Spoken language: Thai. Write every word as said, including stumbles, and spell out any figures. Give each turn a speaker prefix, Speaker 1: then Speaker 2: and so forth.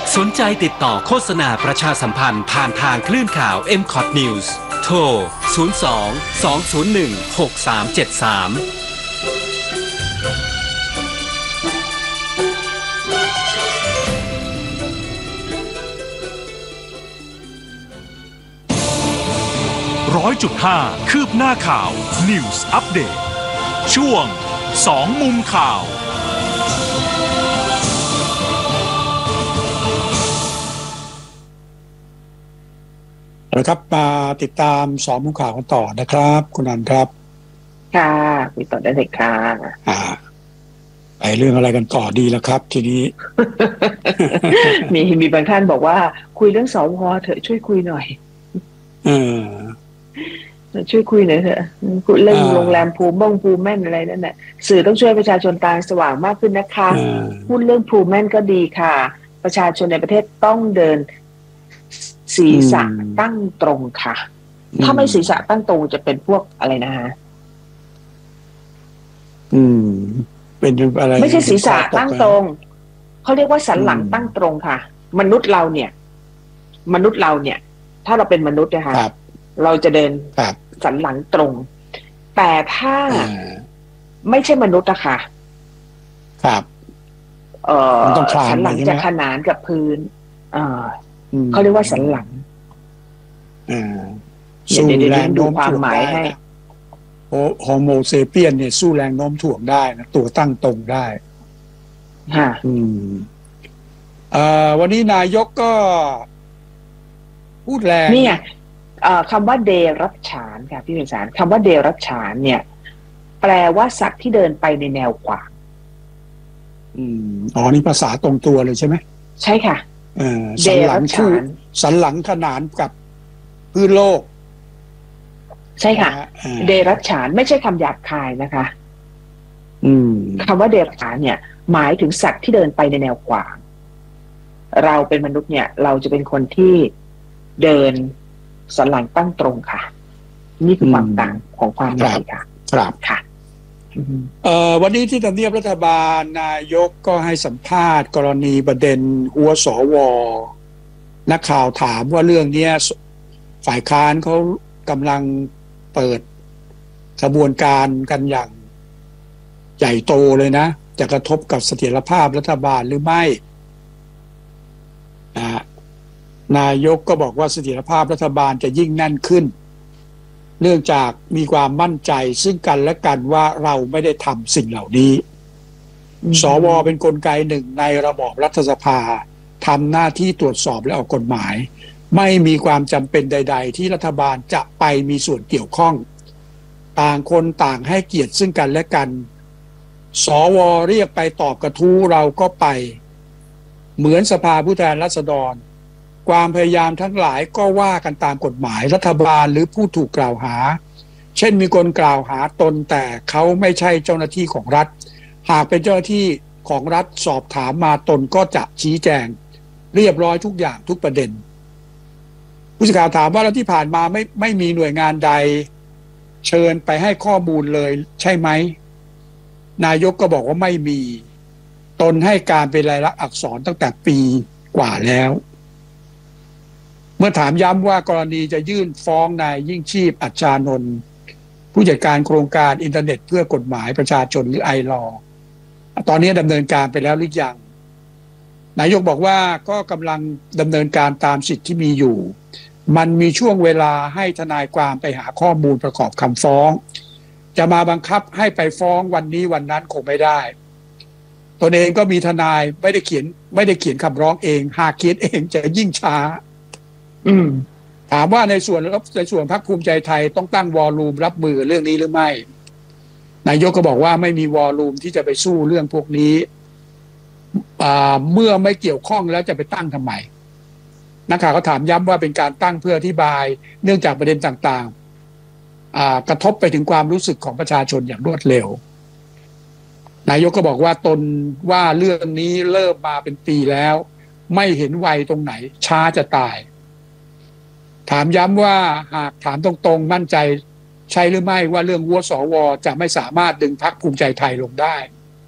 Speaker 1: สนใจติดต่อโฆษณาประชาสัมพันธ์ผ่านทางคลื่นข่าว เอ็ม คอท News โทร ศูนย์ สอง สอง ศูนย์ หนึ่ง หก สาม เจ็ด สาม
Speaker 2: ร้อยจุดห้า คืบหน้าข่าว News Update ช่วงสองมุมข่าว
Speaker 3: นะครับมาติดตามสองมุมข่าวกันต่อนะครับคุณนันครับ
Speaker 4: ค่ะคุยต่อได้เลยค่ะ
Speaker 3: อ่าไปเรื่องอะไรกันต่อดีแล้วครับทีนี้
Speaker 4: มีมีบางท่านบอกว่าคุยเรื่องสวเถอะช่วยคุยหน่อย
Speaker 3: เออ
Speaker 4: ช่วยคุยหน่อยเถอะคุยเรื่องโรงแรมภูมิบ้งภูมิแม่นอะไรนั่นแหละสื่อต้องช่วยประชาชนตาสว่างมากขึ้นนะคะพูดเรื่องภูมิแม่นก็ดีค่ะประชาชนในประเทศต้องเดินศีรษะตั้งตรงค่ะถ้าไม่ศีรษะตั้งตรงจะเป็นพวกอะไรนะฮะ
Speaker 3: อืมเป็นอะไร
Speaker 4: ไม่ใช่ศีรษะตั้งตรงเขาเรียกว่าสันหลังตั้งตรงค่ะมนุษย์เราเนี่ยมนุษย์เราเนี่ยถ้าเราเป็นมนุษย์นะคะเราจะเดินสันหลังตรงแต่ถ้าไม่ใช่มนุษย์อะค่ะ
Speaker 3: ครับ
Speaker 4: เอ่อสันหลังจะขนานกับพื้นเอ่อเขาเรียกว่าสันหลัง
Speaker 3: สู้แรงโน้มถ่วงได้โอ้โฮโมเซเปียนเนี่ยสู้แรงโน้มถ่วงได้นะตัวตั้งตรงได้
Speaker 4: ค่ะ
Speaker 3: อืมเอ่อวันนี้นายกก็พูดแรง
Speaker 4: นี่ไงคำว่าเดรัจฉานค่ะพี่เพ็ญสารคำว่าเดรัจฉานเนี่ยแปลว่าสัตว์ที่เดินไปในแนวขวาง
Speaker 3: อืมอ๋อนี่ภาษาตรงตัวเลยใช่ไหม
Speaker 4: ใช่ค่ะ
Speaker 3: เออสันหลังคู่สันหลังขนานกับพื้นโลก
Speaker 4: ใช่ค่ะเดรัจฉานไม่ใช่คำหยาบคายนะคะ
Speaker 3: อืม
Speaker 4: คำว่าเดรัจฉานเนี่ยหมายถึงสัตว์ที่เดินไปในแนวขวางเราเป็นมนุษย์เนี่ยเราจะเป็นคนที่เดินสันหลังตั้งตรงค่ะนี่คือความต่างของความหมายค่ะ
Speaker 3: ครับค่ะเอ่อวันนี้ที่ทำเนียบรัฐบาลนายกก็ให้สัมภาษณ์กรณีประเด็นหัวสวนักข่าวถามว่าเรื่องนี้ฝ่ายค้านเขากำลังเปิดกระบวนการกันอย่างใหญ่โตเลยนะจะกระทบกับเสถียรภาพรัฐบาลหรือไม่นะนายกก็บอกว่าเสถียรภาพรัฐบาลจะยิ่งแน่นขึ้นเนื่องจากมีความมั่นใจซึ่งกันและกันว่าเราไม่ได้ทำสิ่งเหล่านี้สวเป็นกลไกหนึ่งในระบอบรัฐสภาทำหน้าที่ตรวจสอบและออกกฎหมายไม่มีความจำเป็นใดๆที่รัฐบาลจะไปมีส่วนเกี่ยวข้องต่างคนต่างให้เกียรติซึ่งกันและกันสวเรียกไปตอบกระทู้เราก็ไปเหมือนสภาผู้แทนราษฎรความพยายามทั้งหลายก็ว่ากันตามกฎหมายรัฐบาลหรือผู้ถูกกล่าวหาเช่นมีคนกล่าวหาตนแต่เขาไม่ใช่เจ้าหน้าที่ของรัฐหากเป็นเจ้าหน้าที่ของรัฐสอบถามมาตนก็จะชี้แจงเรียบร้อยทุกอย่างทุกประเด็นผู้สื่อข่าวถามว่าแล้วที่ผ่านมาไม่ไม่มีหน่วยงานใดเชิญไปให้ข้อมูลเลยใช่ไหมนายกก็บอกว่าไม่มีตนให้การเป็นลายลักษณ์อักษรตั้งแต่ปีกว่าแล้วเมื่อถามย้ำว่ากรณีจะยื่นฟ้องนายยิ่งชีพอัจฉานนท์ผู้จัดการโครงการอินเทอร์เน็ตเพื่อกฎหมายประชาชนหรือไอลอตอนนี้ดำเนินการไปแล้วหรือยังนายกบอกว่าก็กำลังดำเนินการตามสิทธิ์ที่มีอยู่มันมีช่วงเวลาให้ทนายความไปหาข้อมูลประกอบคำฟ้องจะมาบังคับให้ไปฟ้องวันนี้วันนั้นคงไม่ได้ตนเองก็มีทนายไม่ได้เขียนไม่ได้เขียนคำร้องเองหากเขียนเองจะยิ่งช้าอืมถามว่าในส่วนในส่วนพรรคภูมิใจไทยต้องตั้งวอลลุ่มรับมือเรื่องนี้หรือไม่นายกก็บอกว่าไม่มีวอลลุ่มที่จะไปสู้เรื่องพวกนี้เมื่อไม่เกี่ยวข้องแล้วจะไปตั้งทำไมนักข่าวก็ถามย้ำว่าเป็นการตั้งเพื่ออธิบายเนื่องจากประเด็นต่างๆกระทบไปถึงความรู้สึกของประชาชนอย่างรวดเร็วนายกก็บอกว่าตนว่าเรื่องนี้เริ่มมาเป็นปีแล้วไม่เห็นไวตรงไหนช้าจะตายถามย้ำว่าหากถามตรงๆมั่นใจใช่หรือไม่ว่าเรื่องวัวสวจะไม่สามารถดึงพรรคภูมิใจไทยลงได้